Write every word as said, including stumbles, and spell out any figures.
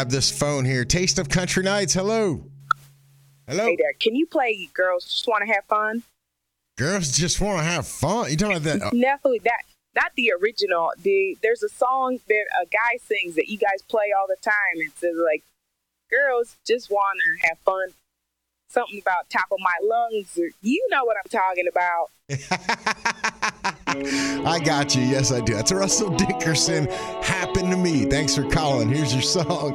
This phone here. Taste of Country Nights. Hello. Hello. Hey there. Can you play Girls Just Want to Have Fun? Girls Just Want to Have Fun? You talking about that? Definitely that. Not the original. The There's a song that a guy sings that you guys play all the time. It says like, girls just want to have fun. Something about top of my lungs. Or, you know what I'm talking about. I got you. Yes, I do. That's Russell Dickerson. Happened to Me. Thanks for calling. Here's your song.